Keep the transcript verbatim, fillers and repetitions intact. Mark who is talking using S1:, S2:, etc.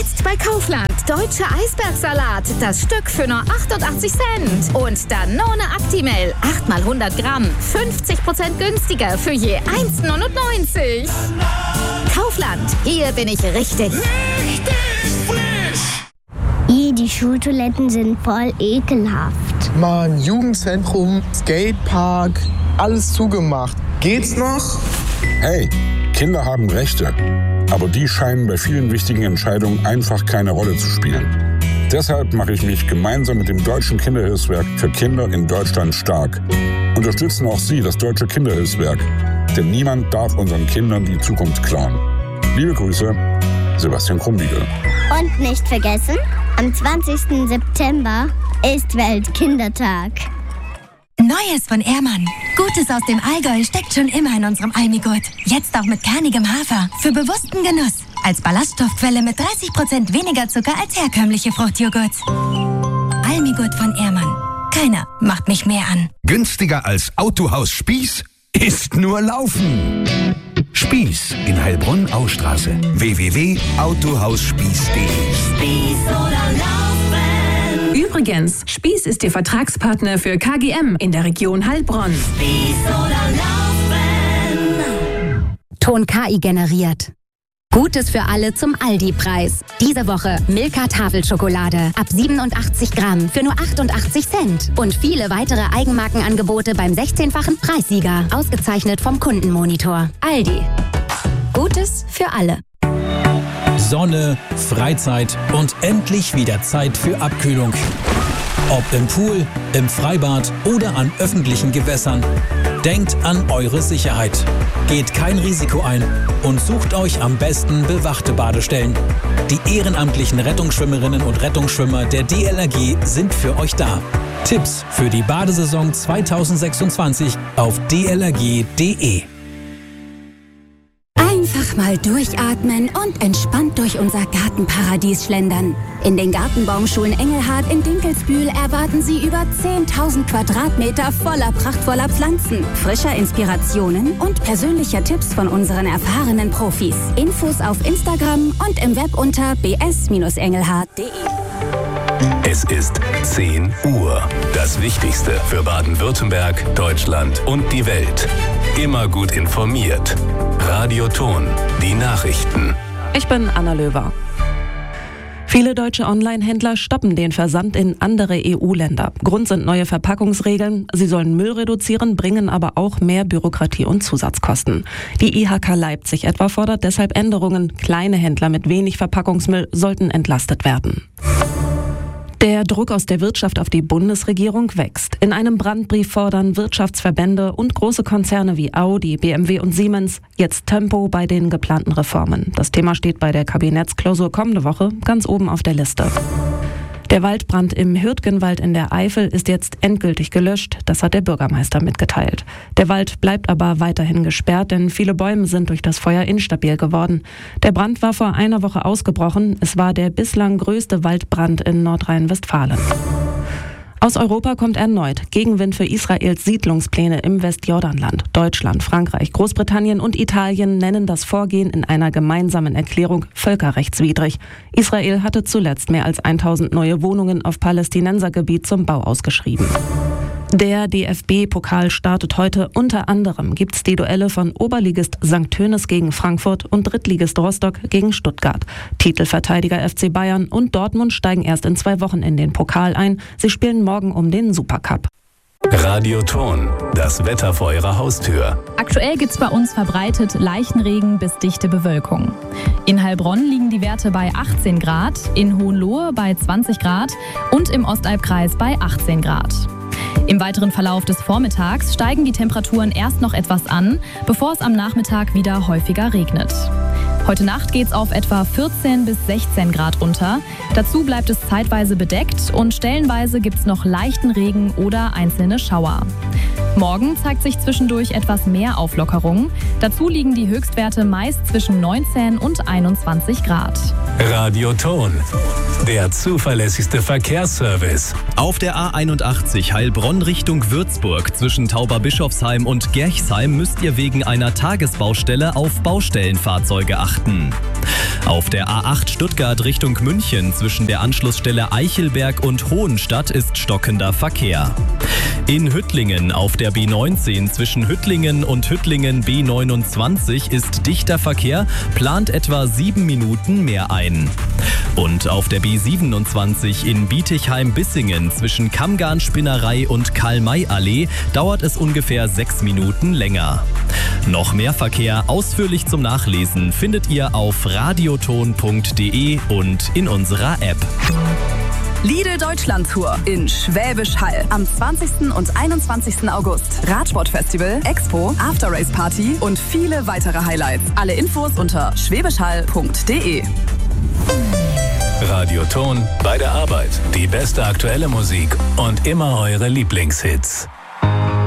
S1: Jetzt bei Kaufland. Deutscher Eisbergsalat. Das Stück für nur achtundachtzig Cent. Und Danone Actimel. acht mal hundert Gramm. fünfzig Prozent günstiger für je eins neunundneunzig. Kaufland. Hier bin ich richtig.
S2: Richtig frisch.
S3: I, die Schultoiletten sind voll ekelhaft.
S4: Mann, Jugendzentrum, Skatepark, alles zugemacht. Geht's noch?
S5: Hey, Kinder haben Rechte. Aber die scheinen bei vielen wichtigen Entscheidungen einfach keine Rolle zu spielen. Deshalb mache ich mich gemeinsam mit dem Deutschen Kinderhilfswerk für Kinder in Deutschland stark. Unterstützen auch Sie das Deutsche Kinderhilfswerk. Denn niemand darf unseren Kindern die Zukunft klauen. Liebe Grüße, Sebastian Krumbiegel.
S3: Und nicht vergessen, am zwanzigsten September ist Weltkindertag.
S6: Neues von Ehrmann. Gutes aus dem Allgäu steckt schon immer in unserem Almigurt. Jetzt auch mit kernigem Hafer. Für bewussten Genuss. Als Ballaststoffquelle mit dreißig Prozent weniger Zucker als herkömmliche Fruchtjoghurts. Almigurt von Ehrmann. Keiner macht mich mehr an.
S7: Günstiger als Autohaus Spieß ist nur Laufen. Spieß in Heilbronn-Austraße. w w w punkt autohausspieß punkt d e.
S8: Spieß oder Laufen.
S9: Übrigens, Spieß ist Ihr Vertragspartner für K G M in der Region Heilbronn.
S8: Spieß oder Laufen.
S10: Ton K I generiert. Gutes für alle zum Aldi-Preis. Diese Woche Milka Tafelschokolade ab siebenundachtzig Gramm für nur achtundachtzig Cent. Und viele weitere Eigenmarkenangebote beim sechzehnfachen Preissieger. Ausgezeichnet vom Kundenmonitor. Aldi. Gutes für alle.
S11: Sonne, Freizeit und endlich wieder Zeit für Abkühlung. Ob im Pool, im Freibad oder an öffentlichen Gewässern. Denkt an eure Sicherheit. Geht kein Risiko ein und sucht euch am besten bewachte Badestellen. Die ehrenamtlichen Rettungsschwimmerinnen und Rettungsschwimmer der D L R G sind für euch da. Tipps für die Badesaison zweitausendsechsundzwanzig auf d l r g punkt d e.
S6: Einfach mal durchatmen und entspannt durch unser Gartenparadies schlendern. In den Gartenbaumschulen Engelhardt in Dinkelsbühl erwarten Sie über zehntausend Quadratmeter voller prachtvoller Pflanzen, frischer Inspirationen und persönlicher Tipps von unseren erfahrenen Profis. Infos auf Instagram und im Web unter b s bindestrich engelhardt punkt d e.
S12: Es ist zehn Uhr. Das Wichtigste für Baden-Württemberg, Deutschland und die Welt. Immer gut informiert. Radio Ton, die Nachrichten.
S13: Ich bin Anna Löwer. Viele deutsche Online-Händler stoppen den Versand in andere E U-Länder. Grund sind neue Verpackungsregeln. Sie sollen Müll reduzieren, bringen aber auch mehr Bürokratie und Zusatzkosten. Die I H K Leipzig etwa fordert deshalb Änderungen. Kleine Händler mit wenig Verpackungsmüll sollten entlastet werden. Der Druck aus der Wirtschaft auf die Bundesregierung wächst. In einem Brandbrief fordern Wirtschaftsverbände und große Konzerne wie Audi, B M W und Siemens jetzt Tempo bei den geplanten Reformen. Das Thema steht bei der Kabinettsklausur kommende Woche ganz oben auf der Liste. Der Waldbrand im Hürtgenwald in der Eifel ist jetzt endgültig gelöscht. Das hat der Bürgermeister mitgeteilt. Der Wald bleibt aber weiterhin gesperrt, denn viele Bäume sind durch das Feuer instabil geworden. Der Brand war vor einer Woche ausgebrochen. Es war der bislang größte Waldbrand in Nordrhein-Westfalen. Aus Europa kommt erneut Gegenwind für Israels Siedlungspläne im Westjordanland. Deutschland, Frankreich, Großbritannien und Italien nennen das Vorgehen in einer gemeinsamen Erklärung völkerrechtswidrig. Israel hatte zuletzt mehr als tausend neue Wohnungen auf Palästinensergebiet zum Bau ausgeschrieben. Der D F B-Pokal startet heute. Unter anderem gibt's die Duelle von Oberligist Sankt Tönis gegen Frankfurt und Drittligist Rostock gegen Stuttgart. Titelverteidiger F C Bayern und Dortmund steigen erst in zwei Wochen in den Pokal ein. Sie spielen morgen um den Supercup.
S12: Radio Ton, das Wetter vor Ihrer Haustür.
S14: Aktuell gibt's bei uns verbreitet leichten Regen bis dichte Bewölkung. In Heilbronn liegen die Werte bei achtzehn Grad, in Hohenlohe bei zwanzig Grad und im Ostalbkreis bei achtzehn Grad. Im weiteren Verlauf des Vormittags steigen die Temperaturen erst noch etwas an, bevor es am Nachmittag wieder häufiger regnet. Heute Nacht geht's auf etwa vierzehn bis sechzehn Grad runter. Dazu bleibt es zeitweise bedeckt und stellenweise gibt's noch leichten Regen oder einzelne Schauer. Morgen zeigt sich zwischendurch etwas mehr Auflockerung. Dazu liegen die Höchstwerte meist zwischen neunzehn und einundzwanzig Grad.
S12: Radio Ton, der zuverlässigste Verkehrsservice.
S15: Auf der A einundachtzig Heilbronn Richtung Würzburg zwischen Tauberbischofsheim und Gerchsheim müsst ihr wegen einer Tagesbaustelle auf Baustellenfahrzeuge achten. Auf der A acht Stuttgart Richtung München zwischen der Anschlussstelle Eichelberg und Hohenstadt ist stockender Verkehr. In Hüttlingen auf der B neunzehn zwischen Hüttlingen und Hüttlingen B neunundzwanzig ist dichter Verkehr, plant etwa sieben Minuten mehr ein. Und auf der B siebenundzwanzig in Bietigheim-Bissingen zwischen Kammgarn-Spinnerei und Karl-May-Allee dauert es ungefähr sechs Minuten länger. Noch mehr Verkehr ausführlich zum Nachlesen findet ihr auf radioton punkt de und in unserer App.
S16: Lidl Deutschland Tour in Schwäbisch Hall am zwanzigsten und einundzwanzigsten August. Radsportfestival, Expo, After-Race Party und viele weitere Highlights. Alle Infos unter schwäbischhall punkt de.
S12: Radioton bei der Arbeit. Die beste aktuelle Musik und immer eure Lieblingshits.